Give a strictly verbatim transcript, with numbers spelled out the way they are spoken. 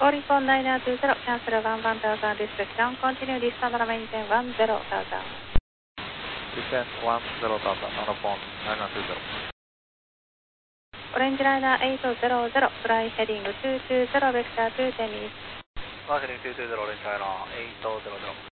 Calling for nine two zero, cancel one one thousand restriction, continue distant maintain one zero thousand. Descent one zero thousand, on the phone nine two zero. Orange liner eight zero zero, fly heading two two zero, vector two ten east. Fly heading two two zero, orange liner eight zero zero.